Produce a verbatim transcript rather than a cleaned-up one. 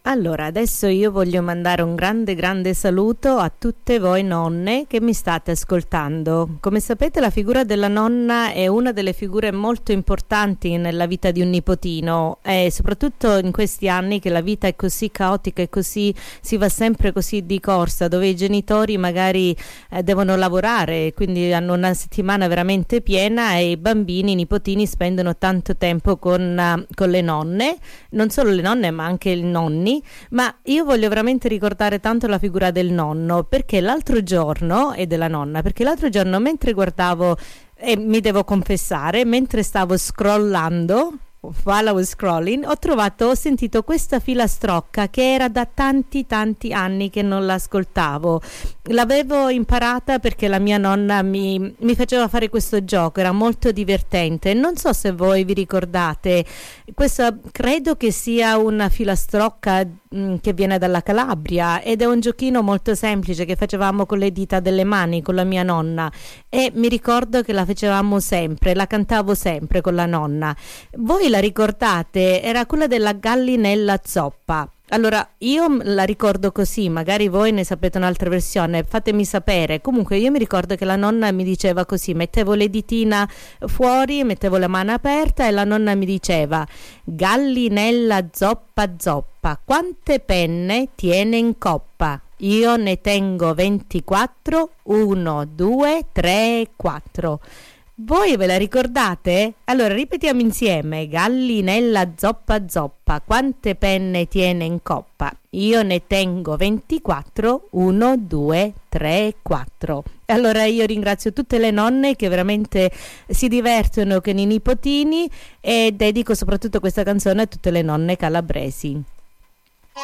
Allora, adesso io voglio mandare un grande grande saluto a tutte voi nonne che mi state ascoltando. Come sapete, la figura della nonna è una delle figure molto importanti nella vita di un nipotino, e soprattutto in questi anni che la vita è così caotica e così si va sempre così di corsa, dove i genitori magari eh, devono lavorare, quindi hanno una settimana veramente piena e i bambini, i nipotini spendono tanto tempo con, uh, con le nonne, non solo le nonne ma anche i nonni. Ma io voglio veramente ricordare tanto la figura del nonno, perché l'altro giorno, e della nonna, perché l'altro giorno mentre guardavo, e mi devo confessare, mentre stavo scrollando, while I was scrolling, ho trovato, ho sentito questa filastrocca che era da tanti tanti anni che non l'ascoltavo. L'avevo imparata perché la mia nonna mi, mi faceva fare questo gioco, era molto divertente. Non so se voi vi ricordate, questa credo che sia una filastrocca mh, che viene dalla Calabria, ed è un giochino molto semplice che facevamo con le dita delle mani con la mia nonna, e mi ricordo che la facevamo sempre, la cantavo sempre con la nonna. Voi la ricordate? Era quella della gallinella zoppa. Allora, io la ricordo così, magari voi ne sapete un'altra versione, fatemi sapere. Comunque io mi ricordo che la nonna mi diceva così, mettevo le ditina fuori, mettevo la mano aperta e la nonna mi diceva: gallinella zoppa zoppa, quante penne tiene in coppa? Io ne tengo ventiquattro, uno, due, tre, quattro. Voi ve la ricordate? Allora ripetiamo insieme: gallinella zoppa zoppa, quante penne tiene in coppa? Io ne tengo ventiquattro, uno, due, tre, quattro. Allora io ringrazio tutte le nonne che veramente si divertono con i nipotini, e dedico soprattutto questa canzone a tutte le nonne calabresi.